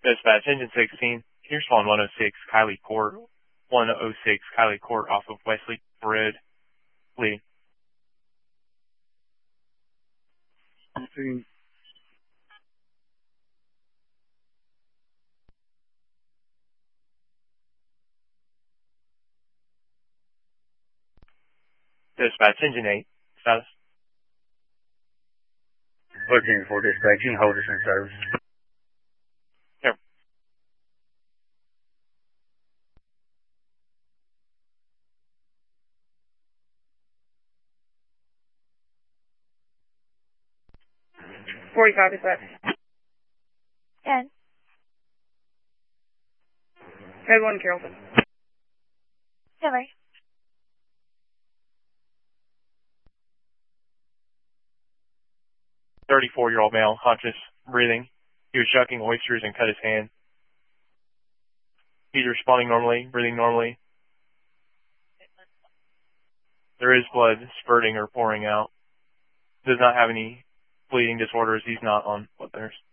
Dispatch, engine 16. Here's on 106 Kylie Court. 106 Kylie Court off of Wesley Road. Lee. Dispatch, engine 8. Status. Looking for dispatching, hold us in service. Here. $45 dispatch. 10. Head 1, Carrollton. Silver. 34-year-old male, conscious, breathing. He was shucking oysters and cut his hand. He's responding normally, breathing normally. There is blood spurting or pouring out. Does not have any bleeding disorders. He's not on blood thinners.